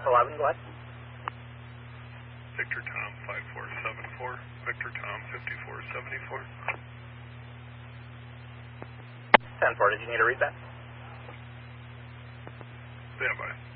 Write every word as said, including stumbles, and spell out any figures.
eleven, go ahead. Victor Tom five four seven four, Victor Tom fifty-four seventy-four. ten four, did you need to read that? Stand by.